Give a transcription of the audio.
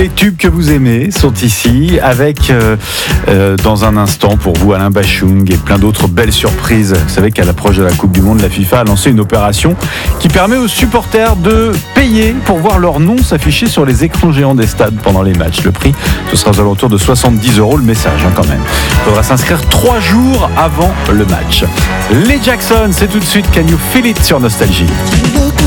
les tubes que vous aimez sont ici avec dans un instant pour vous Alain Bachung et plein d'autres belles surprises. Vous savez qu'à l'approche de la Coupe du Monde, la FIFA a lancé une opération qui permet aux supporters de payer pour voir leur nom s'afficher sur les écrans géants des stades pendant les matchs. Le prix, ce sera aux alentours de 70 € le message quand même. Il faudra s'inscrire 3 jours avant le match. Les Jackson, c'est tout de suite Can You Feel It sur Nostalgie.